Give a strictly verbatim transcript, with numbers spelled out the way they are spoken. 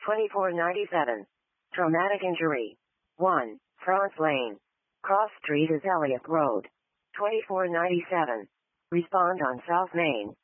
twenty-four ninety-seven. Traumatic injury. one. France Lane. Cross Street is Elliott Road. twenty-four ninety-seven. Respond on South Main.